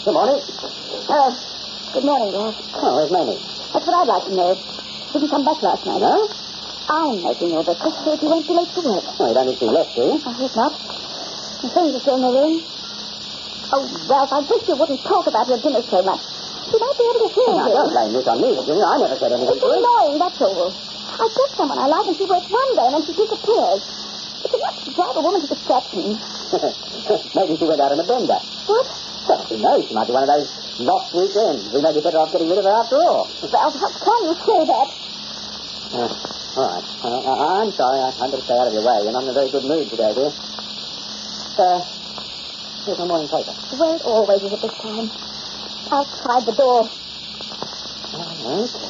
Good morning. Good morning, Ross. Oh, where's Mamie? That's what I'd like to know. Didn't come back last night. Huh? I'm making your breakfast so you won't be late for work. Oh, you don't need to be left, do you? I hope not. I'm afraid you're still in the room. Oh, Ralph, I wish you wouldn't talk about your dinner so much. She might be able to hear Now, you. don't blame this on me, Virginia. I never said anything It's to her. annoying, that's all. I get someone I like and she works one day and then she disappears. It's enough to drive a woman to distraction. Maybe she went out on a bender. What? Well, who knows? She might be one of those lost weekends. We may be better off getting rid of her after all. Ralph, how can you say that? All right. I'm sorry. I better stay out of your way. You're not in a very good mood today, dear. Here's my morning paper. Well, it always is at this time. Outside the door. Okay.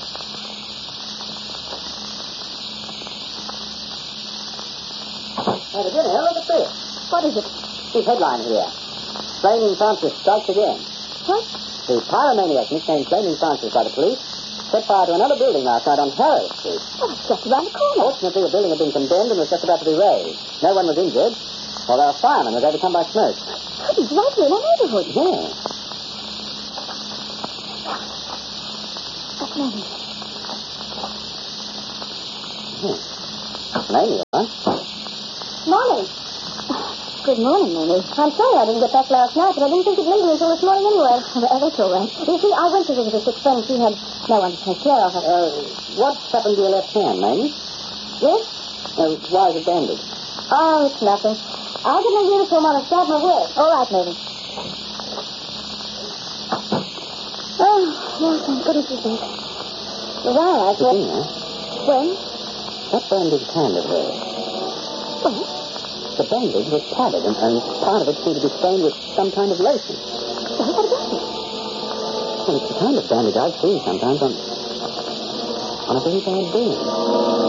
Hey, Virginia, look at this. What is it? This headline here. Flaming Francis strikes again. What? The pyromaniac nicknamed Flaming Francis by the police set fire to another building last night on Harrow Street. Oh, it's just around the corner. Fortunately, the building had been condemned and was just about to be razed. No one was injured, although a fireman was overcome by smoke. He's right in our neighborhood. Yeah. That's Mamie. Mamie, huh? Morning. Good morning, Mamie. I'm sorry I didn't get back last night, but I didn't think it'd leave me until this morning anyway. That's all right. You see, I went to visit a sick friend. She had no one to take care of her. What's happened to your left hand, Mamie? Yes? Why is it bandaged? Oh, it's nothing. I'll get my uniform on and start my work. All right, Mamie. Oh, well, thank goodness you did. Well, I thought... Virginia, When? that bandaged hand of hers. Well, The bandage was padded, and part of it seemed to be stained with some kind of lotion. what about it? Well, it's the kind of bandage I've seen sometimes on a very bad day.